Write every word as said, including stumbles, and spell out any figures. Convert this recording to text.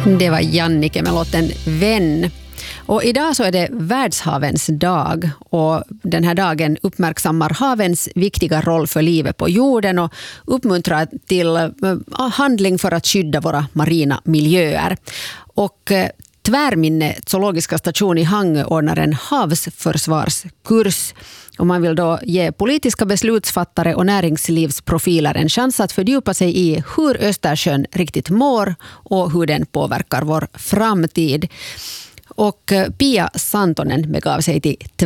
Det var Jannike med låten Vän. Och idag så är det världshavens dag och den här dagen uppmärksammar havens viktiga roll för livet på jorden och uppmuntrar till handling för att skydda våra marina miljöer. Och Tvärminne zoologiska station i Hangö ordnar en havsförsvarskurs och man vill då ge politiska beslutsfattare och näringslivsprofiler en chans att fördjupa sig i hur Östersjön riktigt mår och hur den påverkar vår framtid. Och Pia Santonen begav sig till